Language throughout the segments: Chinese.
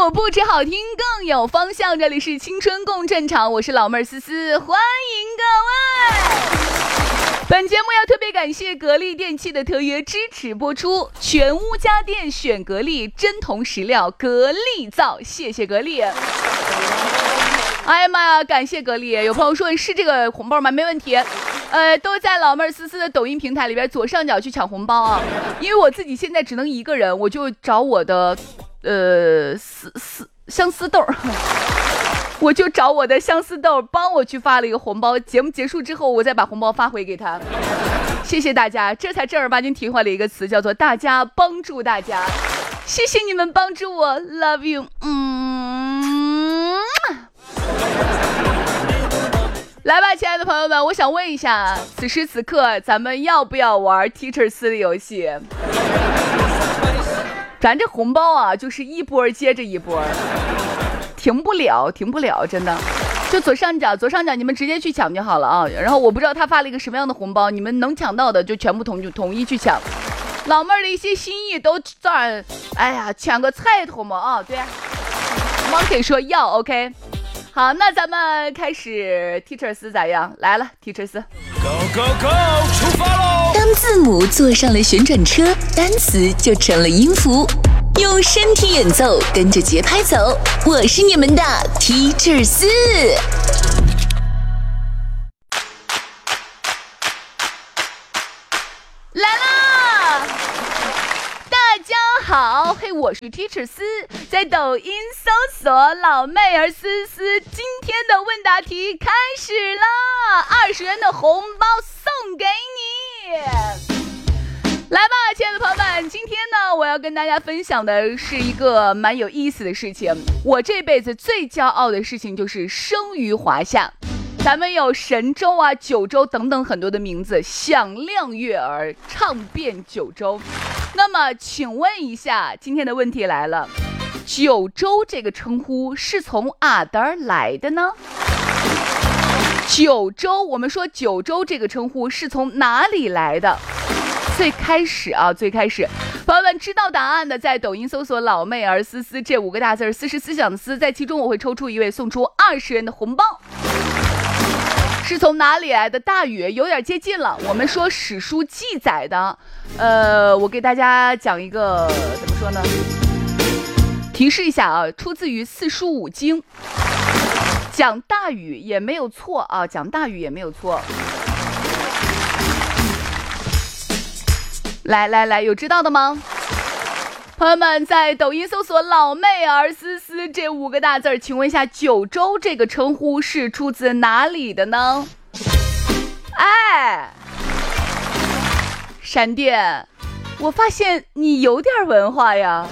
目不止好听更有方向，这里是青春共振场，我是老妹儿思思，欢迎各位。本节目要特别感谢格力电器的特约支持播出，全屋家电选格力，真铜实料，格力造，谢谢格力。哎呀妈呀，感谢格力！有朋友说是这个红包吗？没问题。都在老妹儿思思的抖音平台里边左上角去抢红包啊！因为我自己现在只能一个人，我就找我的相思豆，我就找我的相思豆帮我去发了一个红包。节目结束之后，我再把红包发回给他。谢谢大家，这才正儿八经体会了一个词，叫做大家帮助大家。谢谢你们帮助我 ，love you。来吧，亲爱的朋友们，我想问一下，此时此刻咱们要不要玩 Teachers 的游戏？咱这红包啊，就是一波接着一波，停不了，真的。就左上角你们直接去抢就好了啊。然后我不知道他发了一个什么样的红包，你们能抢到的就全部统一去抢。老妹儿的一些心意都在，哎呀，抢个菜头嘛啊，对。Monkey 说要 OK。好，那咱们开始 Teachers 咋样？来了 Teachers Go Go Go 出发喽！ 当字母坐上了旋转车，单词就成了音符，用身体演奏，跟着节拍走。我是你们的 Teachers。 来啦！大家好，嘿，我是 Teachers， 在抖音搜索老妹儿思思。今天的问答题开始了，20元的红包送给你。来吧，亲爱的朋友们，今天呢，我要跟大家分享的是一个蛮有意思的事情。我这辈子最骄傲的事情就是生于华夏。咱们有神州啊、九州等等很多的名字，响亮悦耳，唱遍九州。那么请问一下，今天的问题来了，九州这个称呼是从哪儿来的呢？九州，我们说九州这个称呼是从哪里来的？最开始，朋友们知道答案的，在抖音搜索老妹儿思思这5个大字，思是思想的思，在其中我会抽出一位送出20元的红包。是从哪里来的？大禹有点接近了。我们说史书记载的，我给大家讲一个怎么说呢？提示一下啊，出自于四书五经，讲大禹也没有错啊，讲大禹也没有错。来，有知道的吗？朋友们在抖音搜索老妹儿思思这5个大字，请问一下，九州这个称呼是出自哪里的呢？哎，闪电，我发现你有点文化呀，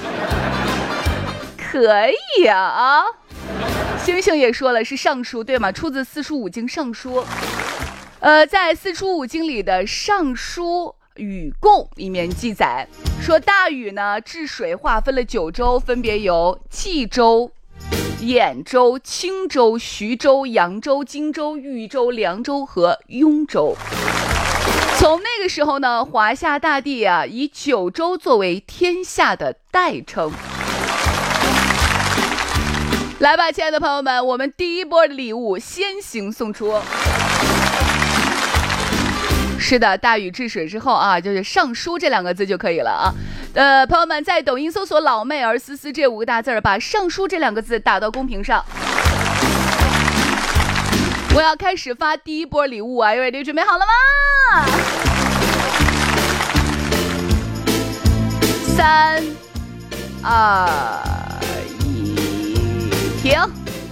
可以呀啊！星星也说了是尚书对吗？出自四书五经尚书。在四书五经里的尚书禹贡里面记载说，大禹呢治水划分了9州，分别有冀州、兖州、青州、徐州、扬州、荆州、豫州、凉州和雍州。从那个时候呢，华夏大地啊以9州作为天下的代称。来吧，亲爱的朋友们，我们第一波的礼物先行送出。是的，大禹治水之后啊，就是尚书这2个字就可以了啊。朋友们在抖音搜索老妹儿思思这5个大字，把尚书这2个字打到公屏上。我要开始发第一波礼物啊，各位准备好了吗？3、2、1，停。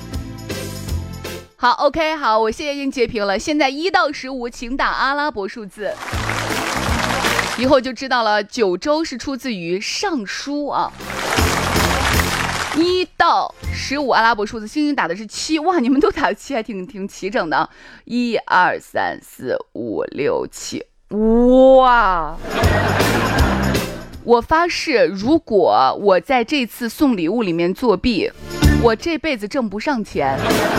好 ，OK， 好，我现在已经截屏了。现在1到15，请打阿拉伯数字，以后就知道了。9州是出自于尚书啊。1到15，阿拉伯数字，星星打的是7，哇，你们都打的7，还挺齐整的。1、2、3、4、5、6、7，哇！我发誓，如果我在这次送礼物里面作弊，我这辈子挣不上钱。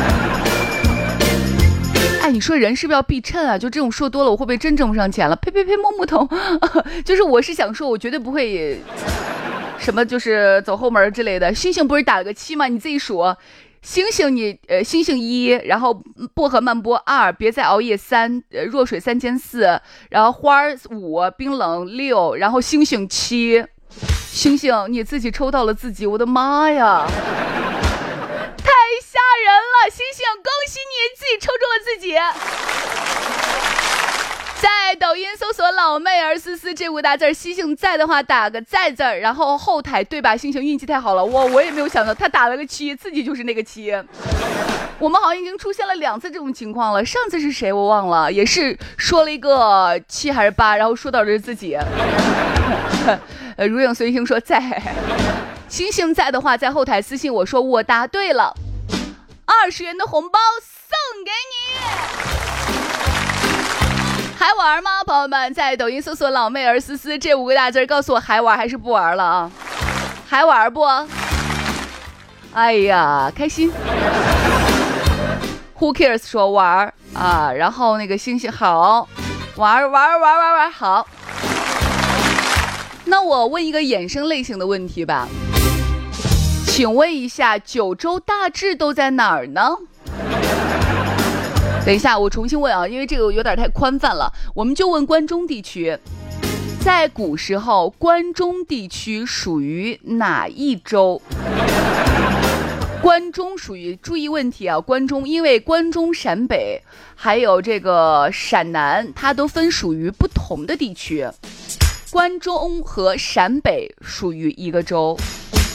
哎，你说人是不是要避衬啊？就这种说多了，我会不会真挣不上钱了？呸，摸木头。就是我是想说，我绝对不会什么就是走后门之类的。星星不是打了个7吗？你自己数。星星星星1，然后薄荷漫波2，别再熬夜3，弱水3煎4，然后花5，冰冷6，然后星星7。星星你自己抽到了自己，我的妈呀！太吓人了，星星，恭喜你自己抽中了自己。在抖音搜索老妹儿思思这5个大字，星星在的话打个在字，然后后台对吧？星星运气太好了，我也没有想到他打了个7，自己就是那个7。我们好像已经出现了2次这种情况了，上次是谁我忘了，也是说了一个7还是8，然后说到的是自己。如影随形说在，星星在的话在后台私信我说我答对了，20元的红包送给你。还玩吗，朋友们？在抖音搜索老妹儿思思这5个大字，告诉我还玩还是不玩了啊？还玩不？哎呀，开心。Who cares 说玩啊，然后那个星星好玩好。那我问一个衍生类型的问题吧，请问一下九州大致都在哪儿呢？等一下，我重新问啊，因为这个有点太宽泛了，我们就问关中地区。在古时候，关中地区属于哪一州？关中属于，注意问题啊，关中，因为关中陕北还有这个陕南，它都分属于不同的地区。关中和陕北属于一个州。